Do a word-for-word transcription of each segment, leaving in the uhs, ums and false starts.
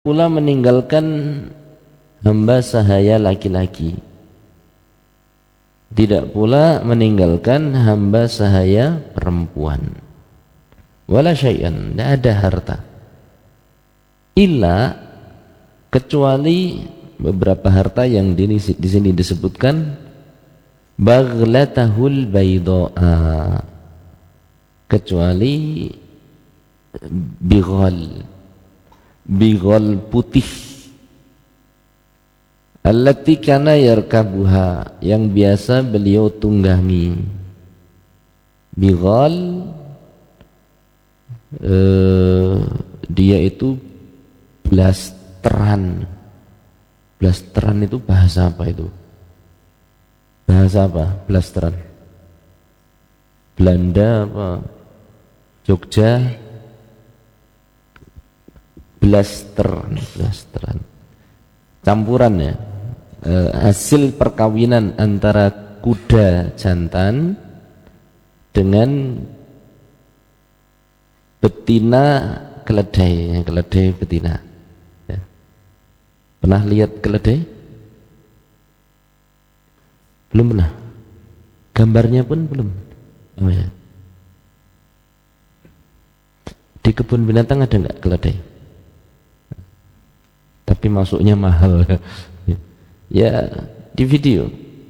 pula meninggalkan hamba sahaya laki-laki, tidak pula meninggalkan hamba sahaya perempuan. Wala syai'an, tidak ada harta, illa kecuali beberapa harta yang di, di sini disebutkan baghlatahul bayda'a, kecuali bighal, bighal putih, allati kana yarkabuha, yang biasa beliau tunggangi. Bighal eh, dia itu blasteran. Blasteran itu bahasa apa itu? Bahasa apa? Blasteran. Belanda apa? Jogja? Blasteran, blasteran. Campuran ya. E, hasil perkawinan antara kuda jantan dengan betina keledai, keledai betina. Ya. Pernah lihat keledai? Belum pernah. Gambarnya pun belum. Oh ya. Di kebun binatang ada nggak keledai? Tapi masuknya mahal. Ya, di video.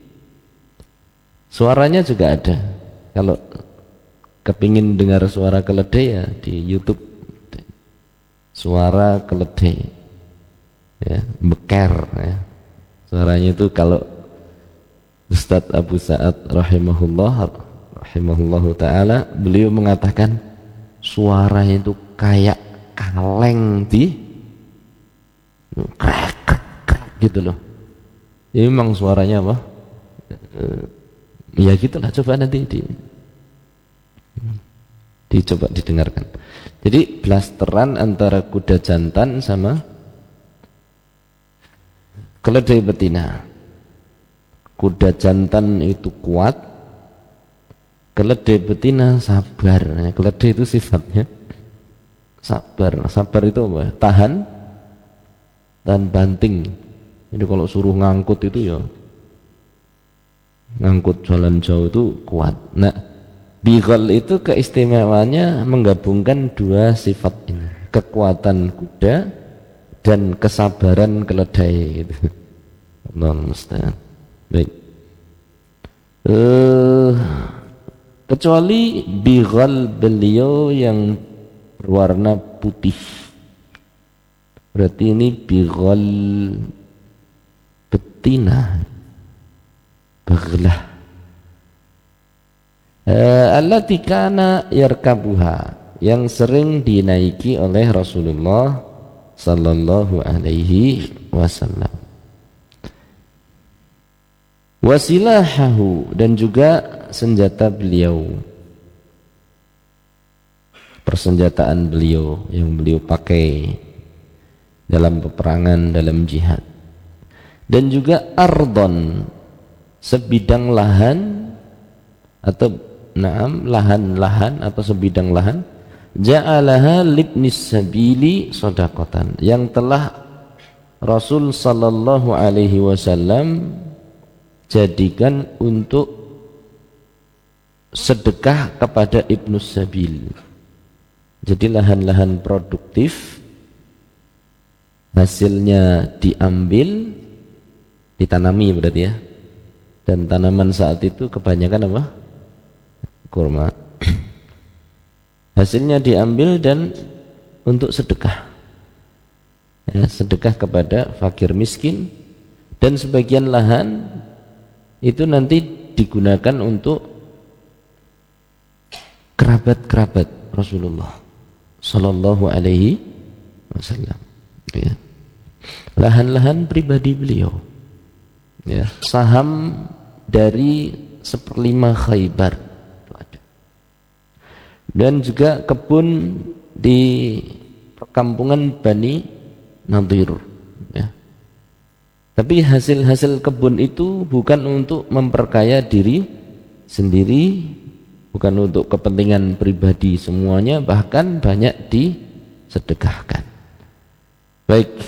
Suaranya juga ada. Kalau kepingin dengar suara keledai ya di YouTube. Suara keledai. Ya, beker ya. Suaranya itu kalau Ustadz Abu Sa'ad rahimahullah rahimahullahu taala, beliau mengatakan suaranya itu kayak kaleng di krek, krek, krek, gitu loh. Ya memang suaranya apa? Ya gitulah, coba nanti di dicoba didengarkan. Jadi blasteran antara kuda jantan sama keledai betina. Kuda jantan itu kuat, keledai betina sabar. Keledai itu sifatnya sabar. Sabar itu apa? Tahan, tahan banting. Jadi kalau suruh ngangkut itu ya ngangkut jalan jauh itu kuat. Nah, bighal itu keistimewaannya menggabungkan dua sifat ini, kekuatan kuda dan kesabaran keledai gitu. Allahu musta'an. Baik. Uh, kecuali bighal beliau yang berwarna putih. Berarti ini bighal betina. Baghlah. Uh, allati kana yarkabuha, yang sering dinaiki oleh Rasulullah sallallahu alaihi wasallam. Wasilahahu, dan juga senjata beliau, persenjataan beliau yang beliau pakai dalam peperangan, dalam jihad. Dan juga ardon, sebidang lahan atau naam lahan-lahan atau sebidang lahan, ja'alaha libnis sabili shadaqatan, yang telah Rasul sallallahu alaihi wasallam jadikan untuk sedekah kepada Ibnus Sabil. Jadi lahan-lahan produktif hasilnya diambil, ditanami berarti ya. Dan tanaman saat itu kebanyakan apa? Kurma. Hasilnya diambil dan untuk sedekah. Ya, sedekah kepada fakir miskin, dan sebagian lahan itu nanti digunakan untuk kerabat-kerabat Rasulullah sallallahu alaihi wasallam. Ya. Lahan-lahan pribadi beliau. Ya, saham dari seperlima Khaybar itu ada. Dan juga kebun di perkampungan Bani Nadir. Ya. Tapi hasil-hasil kebun itu bukan untuk memperkaya diri sendiri, bukan untuk kepentingan pribadi semuanya, bahkan banyak disedekahkan. Baik,